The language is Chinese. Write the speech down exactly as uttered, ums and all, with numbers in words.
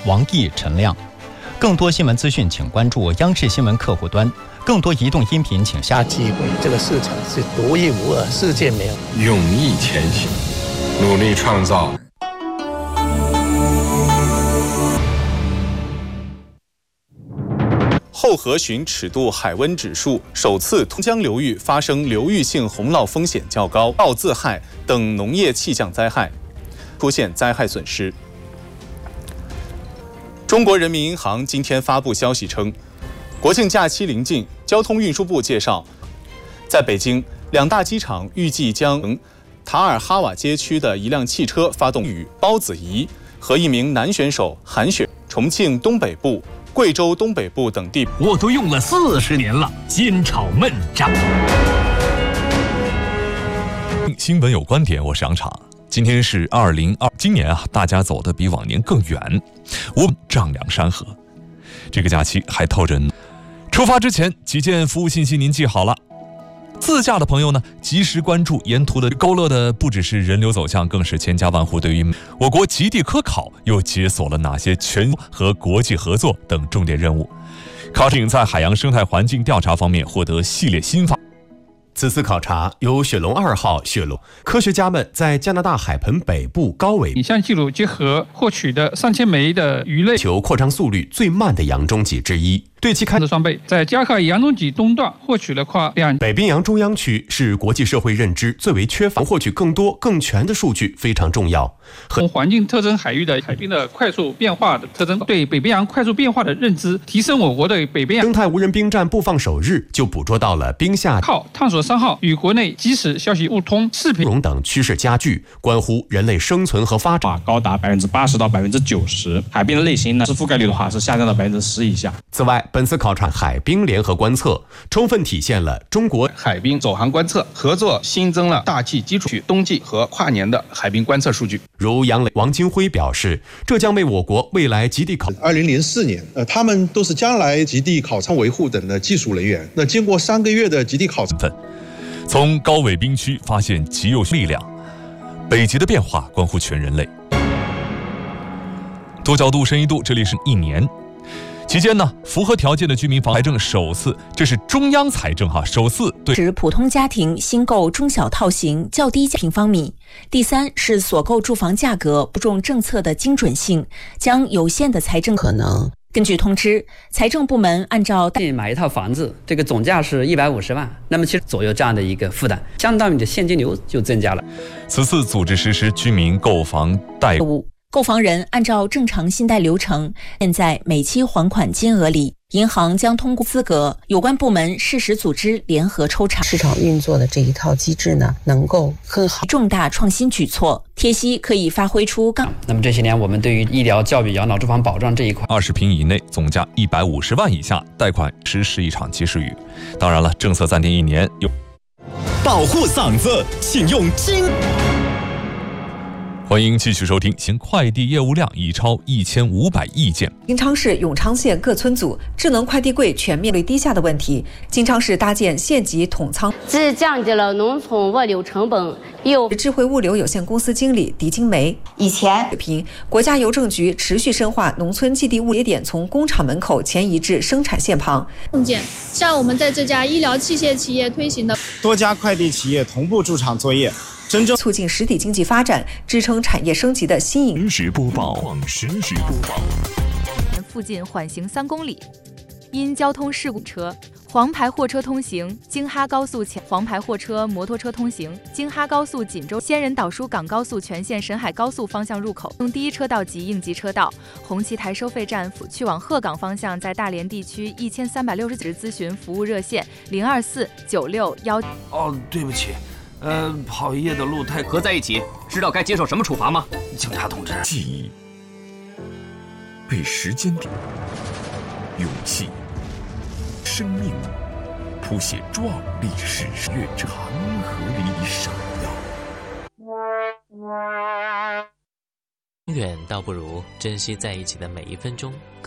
王毅、陈亮。更多新闻资讯，请关注央视新闻客户端。更多移动音频，请下机会。这个市场是独一无二，世界没有。 勇毅前行，努力创造。 后河巡尺度海温指数首次通江流域发生流域性洪涝风险较高、涝自害等农业气象灾害，出现灾害损失。中国人民银行今天发布消息称，国庆假期临近，交通运输部介绍，在北京两大机场预计将塔尔哈瓦街区的一辆汽车发动与包子仪和一名男选手韩雪，重庆东北部、贵州东北部等地， 我都用了四十年了，煎炒焖炸。 新闻有观点，我是杨昶。今天是二零二，今年啊，大家走得比往年更远。我们丈量山河，这个假期还透着。出发之前，几件服务信息您记好了。自驾的朋友呢，及时关注沿途的勾勒的不只是人流走向，更是千家万户对于我国极地科考又解锁了哪些全和国际合作等重点任务。考察在海洋生态环境调查方面获得系列新发。 此次考察由雪龙二号雪龙科学家们在加拿大海盆北部高纬影像记录结合获取的上千枚的鱼类， 球扩张速率最慢的洋中脊之一。对其开的双倍，在加克洋中脊东段获取了跨两。 北冰洋中央区是国际社会认知最为缺乏，获取更多更全的数据非常重要。 从环境特征海域的海冰的快速变化的特征，对北冰洋快速变化的认知，提升我国对北冰洋生态无人兵站布放首日就捕捉到了冰下靠探索三号与国内即时消息互通、视频等趋势加剧，关乎人类生存和发展， 高达百分之八十到百分之九十。海冰的类型呢，是覆盖率的话是下降到百分之十以下。 此外，本次考察海冰联合观测，充分体现了中国海冰走航观测合作新增了大气基础冬季和跨年的海冰观测数据。 如杨磊、王金辉表示，这将为我国未来极地考。 二零零四年，呃，他们都是将来极地考察维护等的技术人员。那经过三个月的极地考察， 从高纬冰区发现极右力量，北极的变化关乎全人类。多角度、深一度，这里是一年。期间呢，符合条件的居民房财政首次，这是中央财政哈首次对使普通家庭新购中小套型较低平方米。第三是所购住房价格注重政策的精准性，将有限的财政可能。根据通知，财政部门按照买一套房子，这个总价是一百五十万，那么其实左右这样的一个负担，相当于你的现金流就增加了。 此次组织实施居民购房贷物。购房人按照正常信贷流程，现在每期还款金额里，银行将通过资格，有关部门适时组织联合抽查。 市场运作的这一套机制呢，能够更好。 重大创新举措，贴息可以发挥出杠。 那么这些年，我们对于医疗、教育、养老、住房保障这一块， 二十平以内，总价一百五十万以下，贷款实施一场及时雨。当然了，政策暂定一年。有保护嗓子，请用金。 欢迎继续收听。行快递业务量已超一千五百亿件。 金昌市永昌县各村组智能快递柜全面率低下的问题，金昌市搭建县级统仓， 既降低了农村物流成本，又智慧物流有限公司经理狄金梅。 以前水平，国家邮政局持续深化农村寄递物节点从工厂门口前移至生产线旁。 共建，像我们在这家医疗器械企业推行的多家快递企业同步驻场作业。真正促进实体经济发展、支撑产业升级的新颖。 实时播报，实时播报。 附近缓行三公里，因交通事故车，黄牌货车通行京哈高速前，黄牌货车、摩托车通行京哈高速锦州仙人岛疏港高速全线沈海高速方向入口用第一车道及应急车道。红旗台收费站去往鹤岗方向，在大连地区一千三百六十咨询服务热线零二四九六幺。 哦，对不起。呃，跑夜的路太合在一起，知道该接受什么处罚吗？ 警察同志， 记忆被时间点，勇气，生命谱写壮丽史诗，月长河里闪耀。远倒不如珍惜在一起的每一分钟。